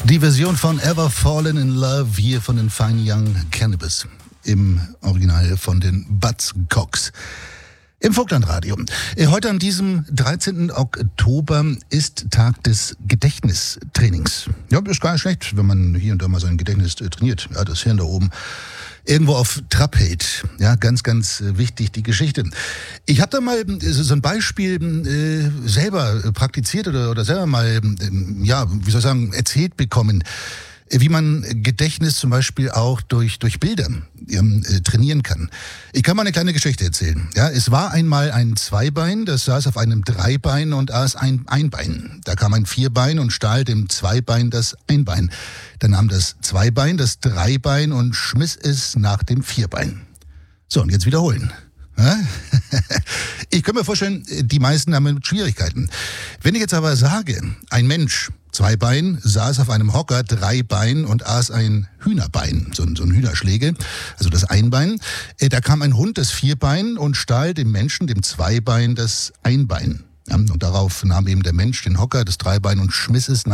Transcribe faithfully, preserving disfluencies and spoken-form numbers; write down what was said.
Die Version von Ever Fallen in Love hier von den Fine Young Cannabis. Im Original von den Buzzcocks. Im Vogtlandradio. Heute an diesem dreizehnten Oktober ist Tag des Gedächtnistrainings. Ja, ist gar nicht schlecht, wenn man hier und da mal sein Gedächtnis trainiert. Ja, das Hirn da oben irgendwo auf Trab hält. Ja, ganz, ganz wichtig, die Geschichte. Ich habe da mal so ein Beispiel äh, selber praktiziert oder, oder selber mal, äh, ja, wie soll ich sagen, erzählt bekommen, wie man Gedächtnis zum Beispiel auch durch, durch Bilder äh, trainieren kann. Ich kann mal eine kleine Geschichte erzählen. Ja, es war einmal ein Zweibein, das saß auf einem Dreibein und aß ein Einbein. Da kam ein Vierbein und stahl dem Zweibein das Einbein. Dann nahm das Zweibein das Dreibein und schmiss es nach dem Vierbein. So, und jetzt wiederholen. Ja? Ich kann mir vorstellen, die meisten haben damit Schwierigkeiten. Wenn ich jetzt aber sage, ein Mensch, zwei Bein, saß auf einem Hocker, drei Bein und aß ein Hühnerbein, so ein, so ein Hühnerschläge, also das Einbein. Da kam ein Hund, das Vierbein, und stahl dem Menschen, dem Zweibein, das Einbein. Ja, und darauf nahm eben der Mensch den Hocker, das Dreibein und schmiss es